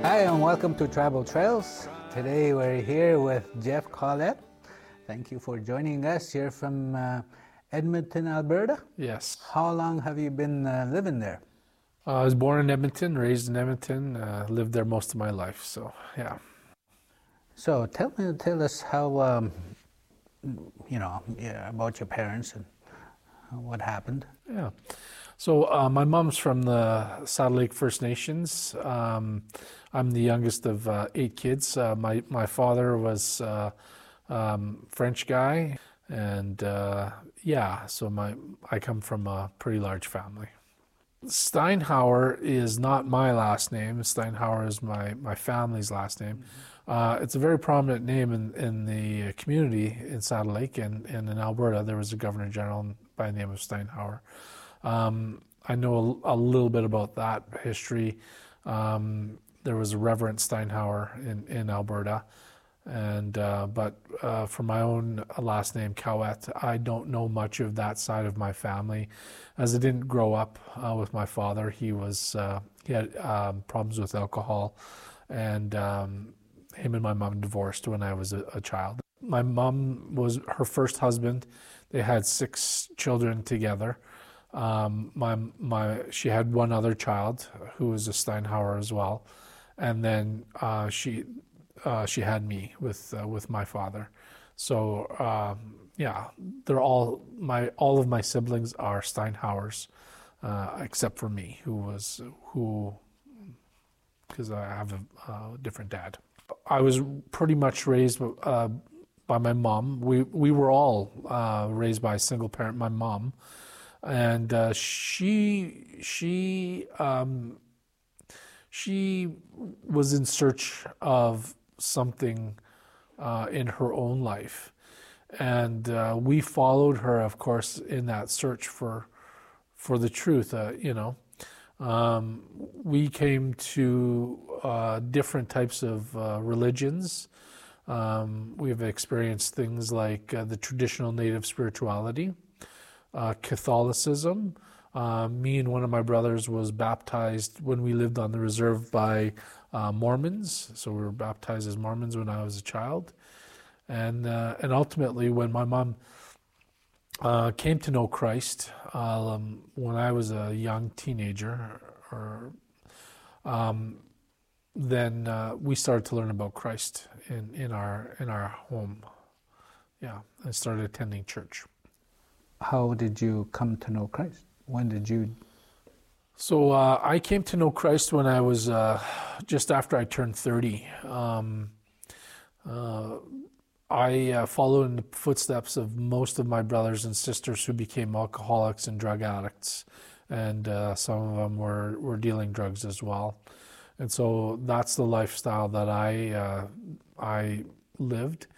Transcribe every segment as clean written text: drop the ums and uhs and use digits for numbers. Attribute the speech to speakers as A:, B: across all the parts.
A: Hi, and welcome to Travel Trails. Today we're here with Jeff Collett. Thank you for joining us. You're from Edmonton, Alberta?
B: Yes.
A: How long have you been living there?
B: I was born in Edmonton, raised in Edmonton, lived there most of my life, so yeah.
A: So tell us how, about your parents and what happened.
B: Yeah. So my mom's from the Saddle Lake First Nations. I'm the youngest of 8 kids. My father was French guy, and so I come from a pretty large family. Steinhauer is not my last name. Steinhauer is my family's last name. It's a very prominent name in the community in Saddle Lake and in Alberta. There was a Governor General by the name of Steinhauer. I know a little bit about that history. There was a Reverend Steinhauer in Alberta, but for my own last name, Cowett, I don't know much of that side of my family, as I didn't grow up with my father. He had problems with alcohol, and him and my mom divorced when I was a child. My mom was her first husband. They had 6 children together. She had one other child who was a Steinhauer as well, and then she had me with my father. So they're all of my siblings are Steinhauers, except for me, because I have a different dad. I was pretty much raised by my mom. We were all raised by a single parent, my mom, and she was in search of something in her own life, and we followed her, of course, in that search for the truth. We came to different types of religions. We've experienced things like the traditional Native spirituality, Catholicism. Me and one of my brothers was baptized when we lived on the reserve by Mormons. So we were baptized as Mormons when I was a child. And ultimately, when my mom came to know Christ when I was a young teenager, then we started to learn about Christ in our home. Yeah, and started attending church.
A: How did you come to know Christ? When did you?
B: So I came to know Christ when I was just after I turned 30. I followed in the footsteps of most of my brothers and sisters who became alcoholics and drug addicts, and some of them were dealing drugs as well. And so that's the lifestyle that I lived.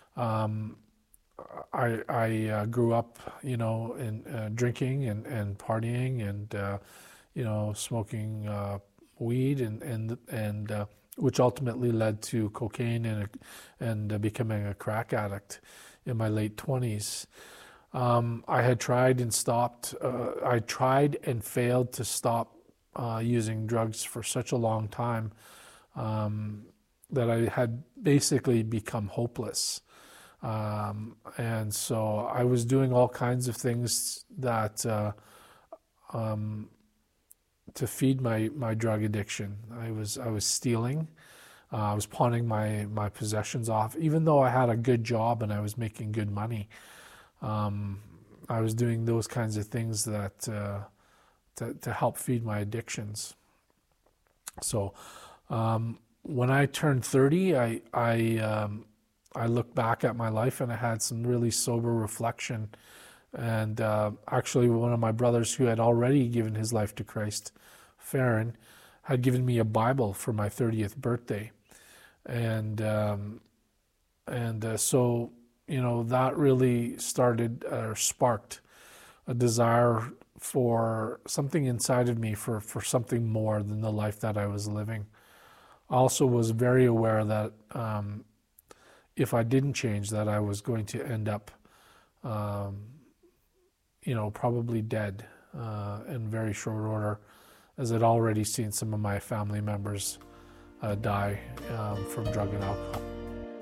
B: I grew up, in drinking and partying and smoking weed and which ultimately led to cocaine and becoming a crack addict in my late 20s. I had tried and stopped. I tried and failed to stop using drugs for such a long time that I had basically become hopeless. And so I was doing all kinds of things that to feed my drug addiction. I was stealing. I was pawning my possessions off, even though I had a good job and I was making good money. I was doing those kinds of things that to help feed my addictions. So when I turned 30, I looked back at my life and I had some really sober reflection. And actually, one of my brothers who had already given his life to Christ, Farron, had given me a Bible for my 30th birthday. And so, that really started or sparked a desire for something inside of me, for something more than the life that I was living. I also was very aware that if I didn't change, that I was going to end up probably dead in very short order, as I'd already seen some of my family members die from drug and alcohol.